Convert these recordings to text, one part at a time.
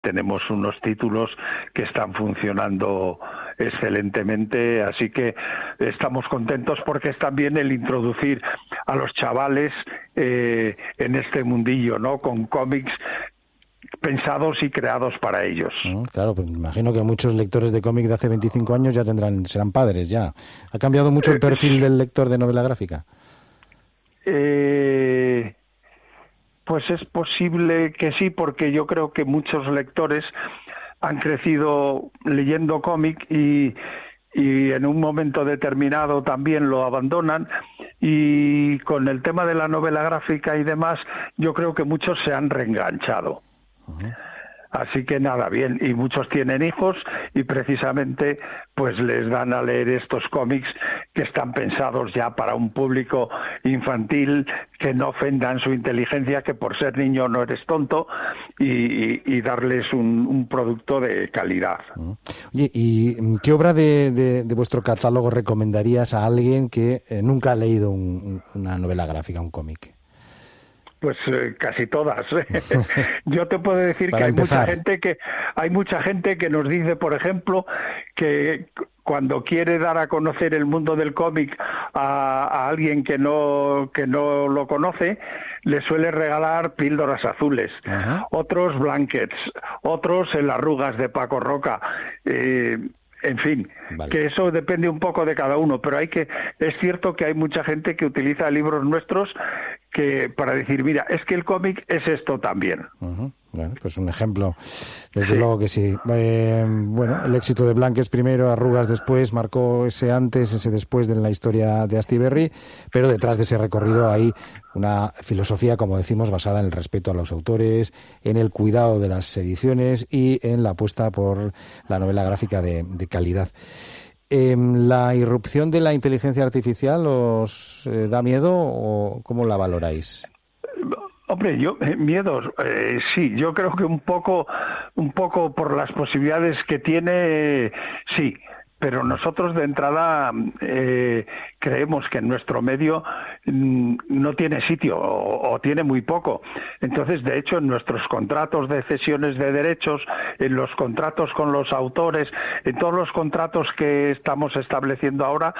tenemos unos títulos que están funcionando excelentemente, así que estamos contentos porque es también el introducir a los chavales en este mundillo, ¿no? Con cómics pensados y creados para ellos. Claro, pues me imagino que muchos lectores de cómic de hace 25 años ya serán padres ya. ¿Ha cambiado mucho el perfil del lector de novela gráfica? Pues es posible que sí, porque yo creo que muchos lectores han crecido leyendo cómic y en un momento determinado también lo abandonan, y con el tema de la novela gráfica y demás, yo creo que muchos se han reenganchado. Así que nada, bien, y muchos tienen hijos y precisamente pues les dan a leer estos cómics que están pensados ya para un público infantil, que no ofendan su inteligencia, que por ser niño no eres tonto, y darles un producto de calidad. Oye, ¿y qué obra de vuestro catálogo recomendarías a alguien que nunca ha leído una novela gráfica, un cómic? Pues casi todas. Yo te puedo decir que hay mucha gente que nos dice, por ejemplo, que cuando quiere dar a conocer el mundo del cómic a alguien que no lo conoce, le suele regalar Píldoras Azules, otros Blankets, otros El Arrugas de Paco Roca. En fin, que eso depende un poco de cada uno, pero es cierto que hay mucha gente que utiliza libros nuestros para decir, mira, es que el cómic es esto también. Bueno, pues un ejemplo, desde luego que sí. Bueno, el éxito de Blankets primero, Arrugas después, marcó ese antes, ese después de la historia de Astiberri, pero detrás de ese recorrido hay una filosofía, como decimos, basada en el respeto a los autores, en el cuidado de las ediciones y en la apuesta por la novela gráfica de calidad. ¿La irrupción de la inteligencia artificial os da miedo o cómo la valoráis? Hombre, miedos, sí, yo creo que un poco por las posibilidades que tiene, sí. Pero nosotros de entrada creemos que en nuestro medio no tiene sitio o tiene muy poco. Entonces, de hecho, en nuestros contratos de cesiones de derechos, en los contratos con los autores, en todos los contratos que estamos estableciendo ahora,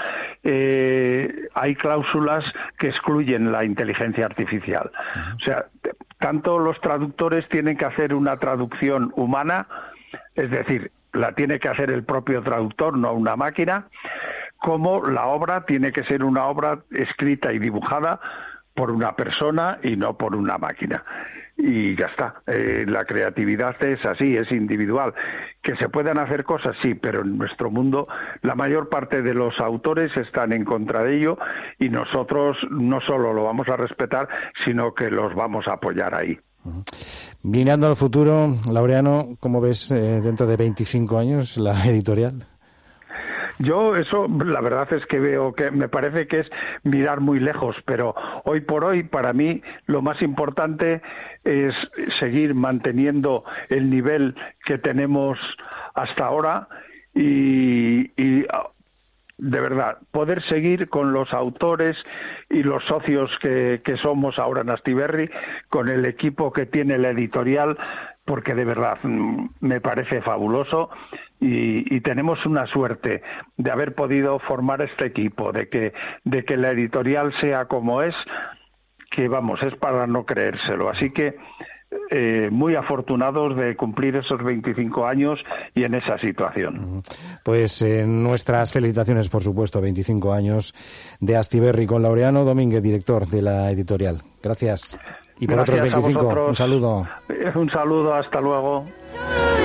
hay cláusulas que excluyen la inteligencia artificial. O sea, tanto los traductores tienen que hacer una traducción humana, es decir, la tiene que hacer el propio traductor, no una máquina, como la obra tiene que ser una obra escrita y dibujada por una persona y no por una máquina. Y ya está. La creatividad es así, es individual. Que se puedan hacer cosas, sí, pero en nuestro mundo la mayor parte de los autores están en contra de ello, y nosotros no solo lo vamos a respetar, sino que los vamos a apoyar ahí. Mirando al futuro, Laureano, ¿cómo ves dentro de 25 años la editorial? Yo eso, la verdad es que veo que me parece que es mirar muy lejos, pero hoy por hoy para mí lo más importante es seguir manteniendo el nivel que tenemos hasta ahora y de verdad, poder seguir con los autores y los socios que somos ahora en Astiberri, con el equipo que tiene la editorial, porque de verdad me parece fabuloso y tenemos una suerte de haber podido formar este equipo, de que la editorial sea como es, que vamos, es para no creérselo. Así que muy afortunados de cumplir esos 25 años y en esa situación. Pues nuestras felicitaciones, por supuesto, 25 años de Astiberri con Laureano Domínguez, director de la editorial. Gracias. Y por Gracias otros 25, a vosotros. un saludo. Un saludo, hasta luego.